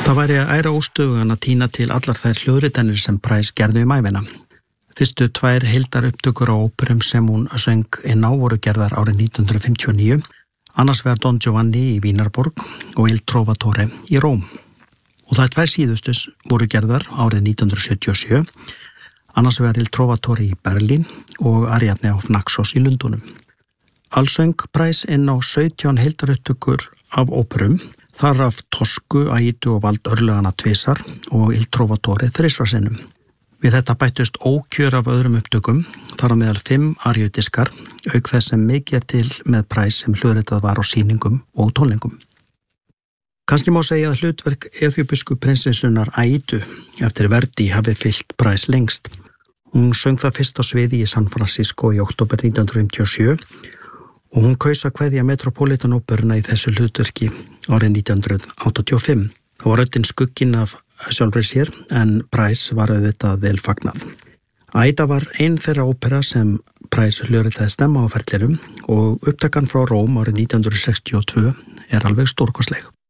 Það væri að æra óstöðugan að tína til allar þær hljóðritanir sem Price gerði ævina. Fyrstu 2 heildar upptökur á óperum sem hún söng inn á voru gerðar árið 1959, annars vegar Don Giovanni í Vínarborg og Il Trovatore í Róm. Og það 2 síðustus voru gerðar árið 1977, annars vegar Il Trovatore í Berlín og Ariadne auf Naxos í Lundunum. Allsöng Price inn á 17 heildar upptökur af óperum, þar af Tosku, Aidu og Vald örlögana 2 og Il Trovatore 3 sinnum. Við þetta bættust ókjör af öðrum upptökum, þar á meðal 5 ariudiskar, auk þess sem mikið til með Price sem hljóðritað var á sýningum og tónleikum. Kannski má segja að hlutverk eþíópísku prinsessunnar Aidu eftir Verdi hafi fylgt Price lengst. Hún söng það fyrst á sviði í San Francisco í október 1957 og hún kaus að kveðja Metropolitan Óperuna í þessu hlutverki árið 1985. Það var röddin skugginn af sjálfri sér en Price var auðvitað vel fagnað. Aida var ein þeirra ópera sem Price hljóðritaði snemma á ferlinum og upptakan frá Róm árið 1962 alveg stórkostleg.